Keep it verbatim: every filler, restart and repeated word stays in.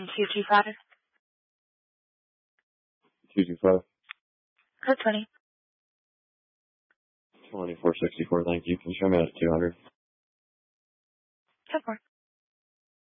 Um, two two five. two two five. Code twenty. twenty-four sixty-four, thank you. Can you show me out two hundred? Ten four.